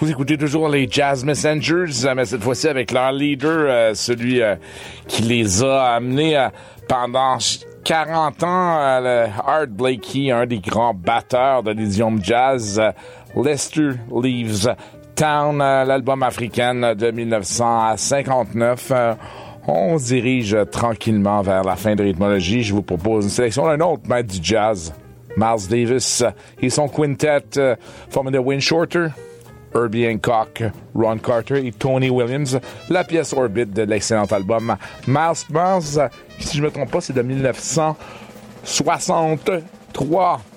Vous écoutez toujours les Jazz Messengers, mais cette fois-ci avec leur leader, celui qui les a amenés pendant 40 ans, le Art Blakey, un des grands batteurs de l'idiome jazz, Lester Leaves Town, l'album africain de 1959. On se dirige tranquillement vers la fin de rythmologie. Je vous propose une sélection d'un autre maître du jazz, Miles Davis et son quintet formé de Win Shorter, Herbie Hancock, Ron Carter et Tony Williams. La pièce Orbit de l'excellent album Miles, si je ne me trompe pas, c'est de 1963.